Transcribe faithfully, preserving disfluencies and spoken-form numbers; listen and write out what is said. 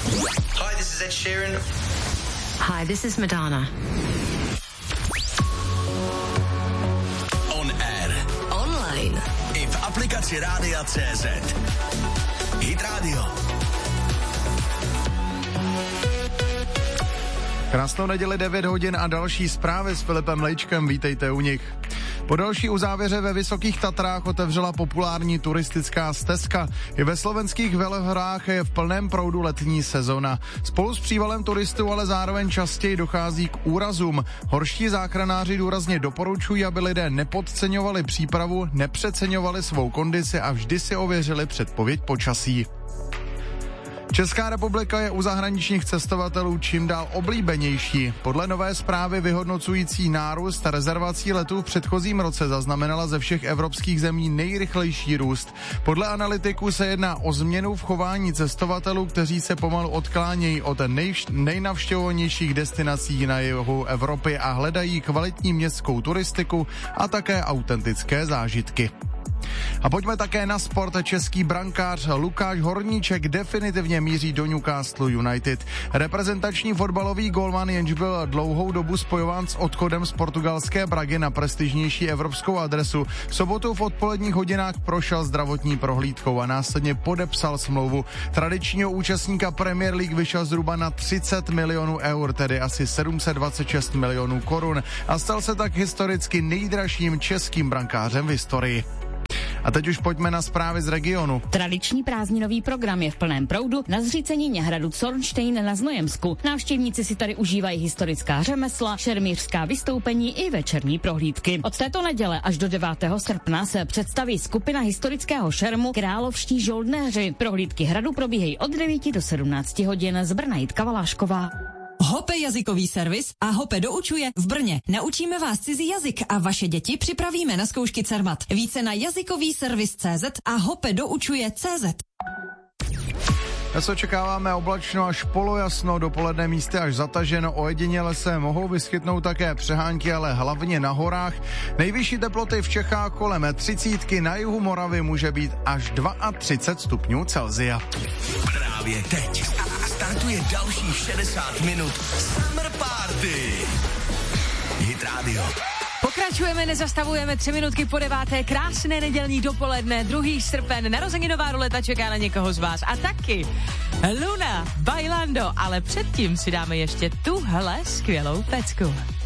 Hi, this is Ed Sheeran. Hi, this is Madonna. On air. Online. I v aplikaci Rádia C Z. Hit Radio. Krásnou neděli, devět hodin a další zprávy s Filipem Lejčkem, vítejte u nich. Po další uzávěře ve Vysokých Tatrách otevřela populární turistická stezka. I ve slovenských Velehorách je v plném proudu letní sezona. Spolu s přívalem turistů ale zároveň častěji dochází k úrazům. Horští záchranáři důrazně doporučují, aby lidé nepodceňovali přípravu, nepřeceňovali svou kondici a vždy si ověřili předpověď počasí. Česká republika je u zahraničních cestovatelů čím dál oblíbenější. Podle nové zprávy vyhodnocující nárůst rezervací letů v předchozím roce zaznamenala ze všech evropských zemí nejrychlejší růst. Podle analytiků se jedná o změnu v chování cestovatelů, kteří se pomalu odklánějí od nej, nejnavštěvovanějších destinací na jihu Evropy a hledají kvalitní městskou turistiku a také autentické zážitky. A pojďme také na sport. Český brankář Lukáš Horníček definitivně míří do Newcastle United. Reprezentační fotbalový gólman, jenž byl dlouhou dobu spojován s odchodem z portugalské Bragy na prestižnější evropskou adresu, v sobotu v odpoledních hodinách prošel zdravotní prohlídkou a následně podepsal smlouvu. Tradičního účastníka Premier League vyšel zhruba na třicet milionů eur, tedy asi sedm set dvacet šest milionů korun, a stal se tak historicky nejdražším českým brankářem v historii. A teď už pojďme na zprávy z regionu. Tradiční prázdninový program je v plném proudu na zřícenině hradu Zornstein na Znojemsku. Návštěvníci si tady užívají historická řemesla, šermířská vystoupení i večerní prohlídky. Od této neděle až do devátého srpna se představí skupina historického šermu Královští žoldnéři. Prohlídky hradu probíhají od devíti do sedmnácti hodin. Z Brna Jitka Valášková. Hope jazykový servis a Hope doučuje v Brně. Naučíme vás cizí jazyk a vaše děti připravíme na zkoušky Cermat. Více na jazykový servis tečka cé zet a Hope doučuje tečka cé zet. Dnes očekáváme oblačno až polojasno, dopoledne místy až zataženo, ojediněle se mohou vyskytnout také přehánky, ale hlavně na horách. Nejvyšší teploty v Čechách kolem třicítky, na jihu Moravy může být až třicet dva stupňů Celsia. Právě teď startuje dalších šedesát minut Summer Party. Hit Radio. Pokračujeme, nezastavujeme, tři minutky po deváté, krásné nedělní dopoledne, druhý srpen, narozeninová ruleta čeká na někoho z vás a taky Luna, Bailando, ale předtím si dáme ještě tuhle skvělou pecku.